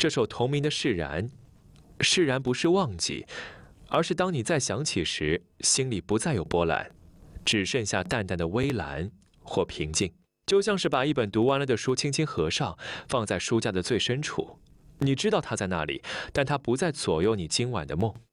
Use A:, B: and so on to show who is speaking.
A: 这首同名的释然，释然不是忘记，而是当你再想起时，心里不再有波澜，只剩下淡淡的微澜或平静。就像是把一本读完了的书轻轻合上，放在书架的最深处。你知道它在那里，但它不再左右你今晚的梦。